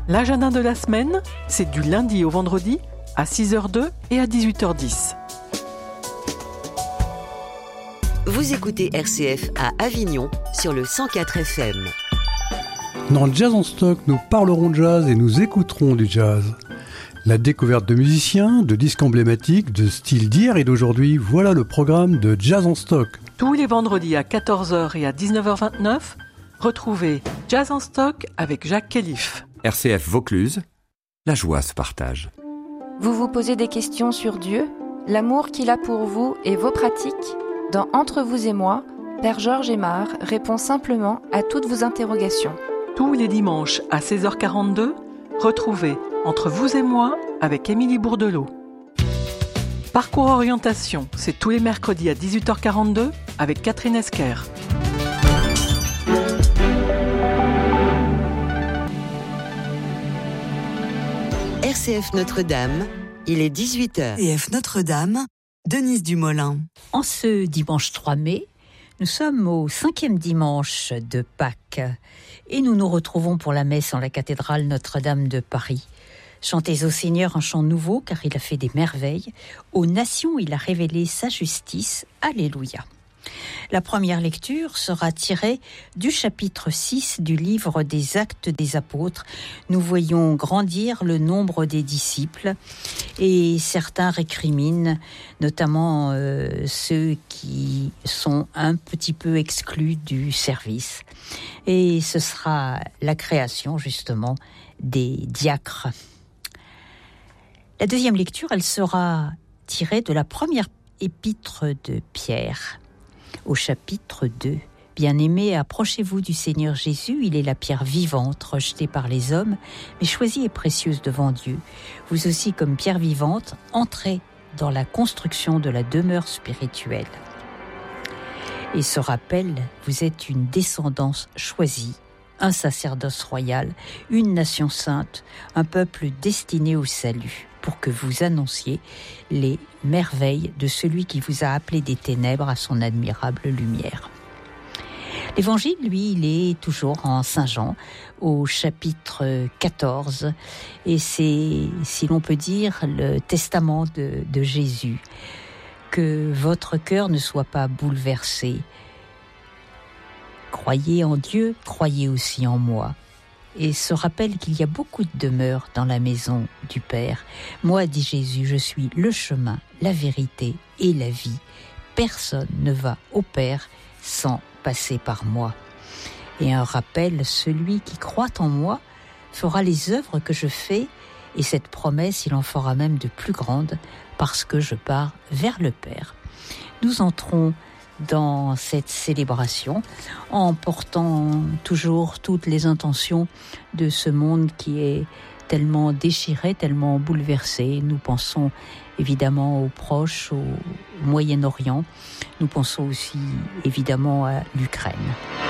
L'agenda de la semaine, c'est du lundi au vendredi à 6h02 et à 18h10. Vous écoutez RCF à Avignon sur le 104 FM. Dans Jazz en stock, nous parlerons de jazz et nous écouterons du jazz. La découverte de musiciens, de disques emblématiques, de styles d'hier et d'aujourd'hui, voilà le programme de Jazz en stock. Tous les vendredis à 14h et à 19h29, retrouvez Jazz en stock avec Jacques Kélif. RCF Vaucluse, la joie se partage. Vous vous posez des questions sur Dieu, l'amour qu'il a pour vous et vos pratiques ? Dans Entre vous et moi, Père Georges Aymar répond simplement à toutes vos interrogations. Tous les dimanches à 16h42, retrouvez Entre vous et moi avec Émilie Bourdelot. Parcours orientation, c'est tous les mercredis à 18h42 avec Catherine Esquer. RCF Notre-Dame, il est 18h. RCF Notre-Dame, Denise Dumoulin. En ce dimanche 3 mai, nous sommes au 5e dimanche de Pâques et nous nous retrouvons pour la messe en la cathédrale Notre-Dame de Paris. Chantez au Seigneur un chant nouveau car il a fait des merveilles. Aux nations, il a révélé sa justice. Alléluia. La première lecture sera tirée du chapitre 6 du livre des Actes des Apôtres. Nous voyons grandir le nombre des disciples et certains récriminent, notamment ceux qui sont un petit peu exclus du service. Et ce sera la création justement des diacres. La deuxième lecture, elle sera tirée de la première épître de Pierre. Au chapitre 2, « Bien-aimés, approchez-vous du Seigneur Jésus, il est la pierre vivante, rejetée par les hommes, mais choisie et précieuse devant Dieu. Vous aussi, comme pierre vivante, entrez dans la construction de la demeure spirituelle. » Et ce rappel, vous êtes une descendance choisie, un sacerdoce royal, une nation sainte, un peuple destiné au salut, pour que vous annonciez les merveilles de celui qui vous a appelé des ténèbres à son admirable lumière. L'évangile, lui, il est toujours en Saint Jean, au chapitre 14, et c'est, si l'on peut dire, le testament de Jésus. Que votre cœur ne soit pas bouleversé. Croyez en Dieu, croyez aussi en moi. Et se rappelle qu'il y a beaucoup de demeures dans la maison du Père. Moi, dit Jésus, je suis le chemin, la vérité et la vie. Personne ne va au Père sans passer par moi. Et un rappel, celui qui croit en moi fera les œuvres que je fais, et cette promesse, il en fera même de plus grandes, parce que je pars vers le Père. Nous entrons dans cette célébration en portant toujours toutes les intentions de ce monde qui est tellement déchiré, tellement bouleversé. Nous pensons évidemment aux proches, au Moyen-Orient. Nous pensons aussi évidemment à l'Ukraine.